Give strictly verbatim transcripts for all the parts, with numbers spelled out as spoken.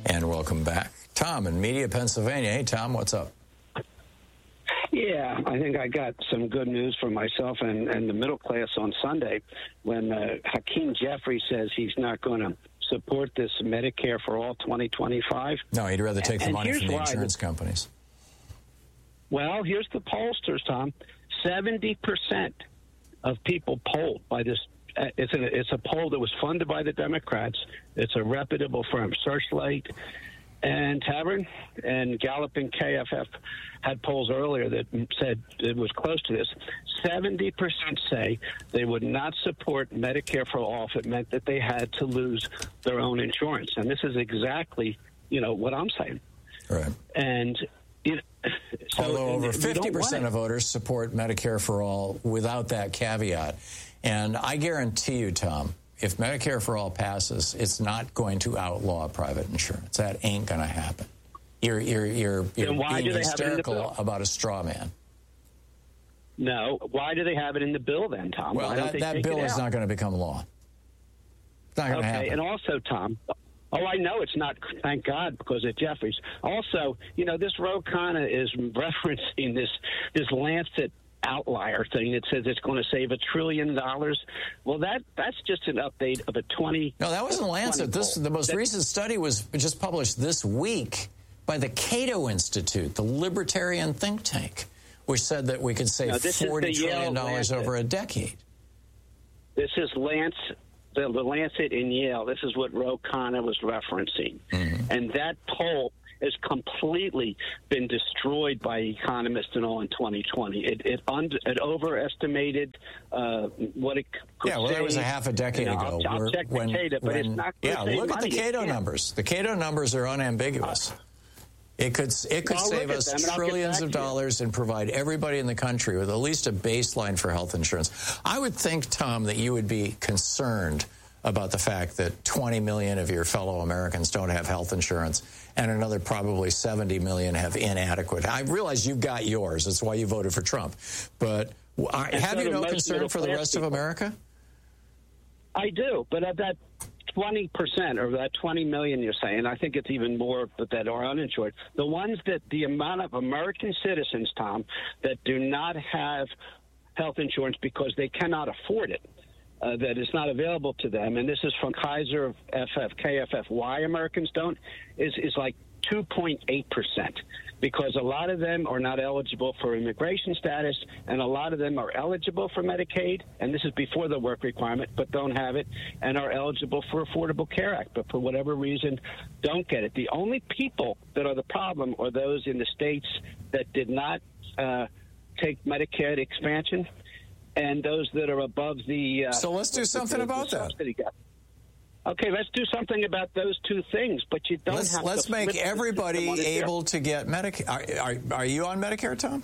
And welcome back. Tom in Media, Pennsylvania. Hey, Tom, what's up? Yeah, I think I got some good news for myself and, and the middle class on Sunday when uh, Hakeem Jeffries says he's not going to support this Medicare for All twenty twenty-five. No, he'd rather take and, the money from the insurance the, companies. Well, here's the pollsters, Tom. seventy percent of people polled by this. Uh, it's, a, it's a poll that was funded by the Democrats. It's a reputable firm, Searchlight and Tavern, and Gallup and K F F had polls earlier that said it was close to this. seventy percent say they would not support Medicare for all if it meant that they had to lose their own insurance. And this is exactly, you know, what I'm saying. Right. And it, so although over fifty percent of voters support Medicare for all without that caveat. And I guarantee you, Tom, if Medicare for all passes, it's not going to outlaw private insurance. That ain't going to happen. You're you're you're, you're being hysterical about a straw man. No. Why do they have it in the bill then, Tom? Well, that, that bill is not going to become law. It's not going to okay, happen. And also, Tom, oh, I know it's not, thank God, because of Jeffries. Also, you know, this Ro Khanna is referencing this this Lancet outlier thing that says it's going to save a trillion dollars. Well, that that's just an update of a twenty. No, that wasn't Lancet. This the most that, recent study was just published this week by the Cato Institute, the libertarian think tank, which said that we could save forty trillion dollars over a decade. This is Lance, the, the Lancet in Yale. This is what Ro Khanna was referencing, mm-hmm. and that poll has completely been destroyed by economists and all in twenty twenty. It it, under, it overestimated uh, what it could Yeah, well, that was a half a decade you know, ago. I'll, I'll check when, the Cato, but when, it's not yeah, look at the Cato yeah. numbers. The Cato numbers are unambiguous. It could it could I'll save us trillions of dollars and provide everybody in the country with at least a baseline for health insurance. I would think, Tom, that you would be concerned about the fact that twenty million of your fellow Americans don't have health insurance and another probably seventy million have inadequate. I realize you've got yours. That's why you voted for Trump. But have you no concern for the rest of America? I do, but of that twenty percent or that twenty million you're saying, I think it's even more that are uninsured. The ones that the amount of American citizens, Tom, that do not have health insurance because they cannot afford it. Uh, that is not available to them, and this is from Kaiser F F, K F F, why Americans don't, is, is like two point eight percent, because a lot of them are not eligible for immigration status, and a lot of them are eligible for Medicaid, and this is before the work requirement, but don't have it, and are eligible for Affordable Care Act, but for whatever reason don't get it. The only people that are the problem are those in the states that did not uh, take Medicaid expansion, and those that are above the... Uh, so let's do something the, about the that. Gap. Okay, let's do something about those two things, but you don't let's, have let's to... Let's make everybody able to get Medicare. Are, are, are you on Medicare, Tom?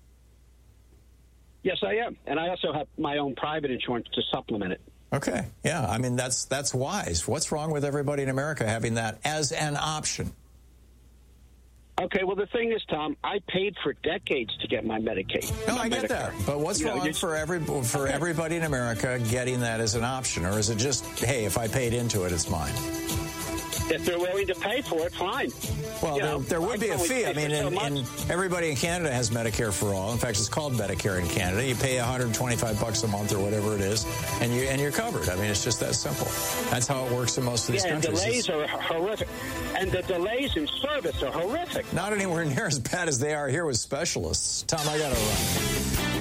Yes, I am. And I also have my own private insurance to supplement it. Okay, yeah. I mean, that's that's wise. What's wrong with everybody in America having that as an option? Okay, well, the thing is, Tom, I paid for decades to get my Medicaid. No, my I get Medicare. that. But what's you wrong know, for every for okay. everybody in America getting that as an option? Or is it just, hey, if I paid into it, it's mine? If they're willing to pay for it, fine. Well, there, know, there would be a fee. I mean, in, so in, everybody in Canada has Medicare for all. In fact, it's called Medicare in Canada. You pay one hundred twenty-five bucks a month or whatever it is, and, you, and you're covered. I mean, it's just that simple. That's how it works in most of these yeah, countries. And delays are horrific. And the delays in service are horrific. Not anywhere near as bad as they are here with specialists. Tom, I got to run.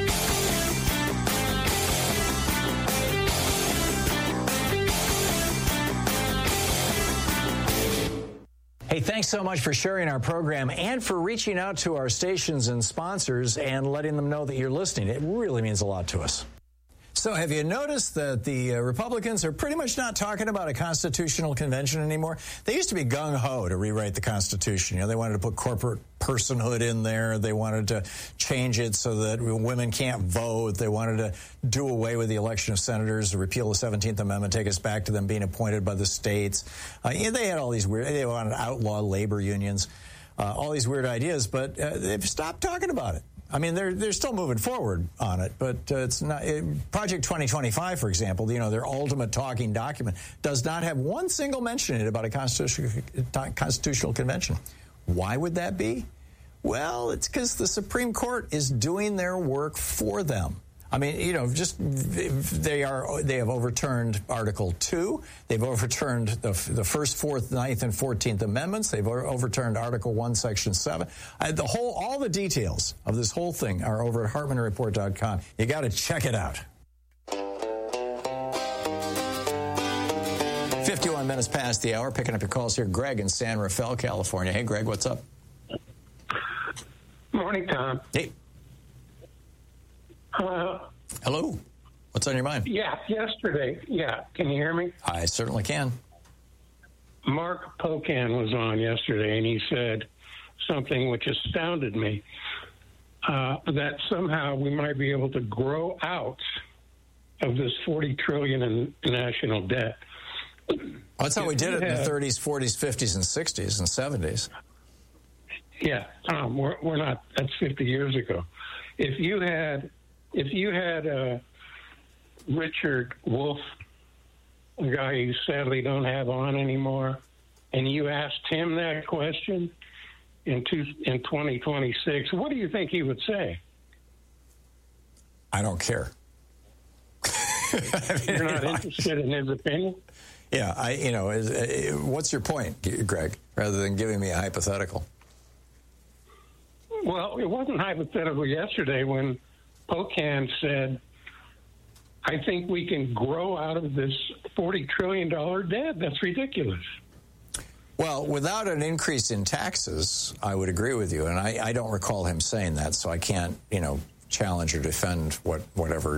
Hey, thanks so much for sharing our program and for reaching out to our stations and sponsors and letting them know that you're listening. It really means a lot to us. So have you noticed that the uh, Republicans are pretty much not talking about a constitutional convention anymore? They used to be gung-ho to rewrite the Constitution. You know, they wanted to put corporate personhood in there. They wanted to change it so that women can't vote. They wanted to do away with the election of senators, repeal the seventeenth Amendment, take us back to them being appointed by the states. Uh, yeah, they had all these weird, they wanted to outlaw labor unions, uh, all these weird ideas, but uh, they've stopped talking about it. I mean, they're they're still moving forward on it, but uh, it's not. It, Project twenty twenty-five, for example, you know, their ultimate talking document does not have one single mention in it about a constitutional constitutional convention. Why would that be? Well, it's because the Supreme Court is doing their work for them. I mean, you know, just they are they have overturned Article two. They've overturned the the first, fourth, ninth, and fourteenth Amendments. They've overturned Article one, Section seven. I, the whole, all the details of this whole thing are over at Hartmann Report dot com. You got to check it out. fifty-one minutes past the hour. Picking up your calls here. Greg in San Rafael, California. Hey, Greg, what's up? Morning, Tom. Hey. Uh, Hello. What's on your mind? yeah, yesterday. Yeah, can you hear me? I certainly can. Mark Pocan was on yesterday, and he said something which astounded me, uh, that somehow we might be able to grow out of this forty trillion dollars in national debt. Well, that's how we did it in the thirties, forties, fifties, and sixties and seventies. Yeah, Tom, we're, we're not, that's fifty years ago. If you had, if you had uh, Richard Wolff, a guy you sadly don't have on anymore, and you asked him that question in, two, in twenty twenty-six, what do you think he would say? I don't care. I mean, You're not you know, interested in his opinion? Yeah, I, you know, is, uh, what's your point, Greg, rather than giving me a hypothetical? Well, it wasn't hypothetical yesterday when Pocan said, I think we can grow out of this forty trillion dollars debt. That's ridiculous. Well, without an increase in taxes, I would agree with you. And I, I don't recall him saying that, so I can't, you know, challenge or defend what whatever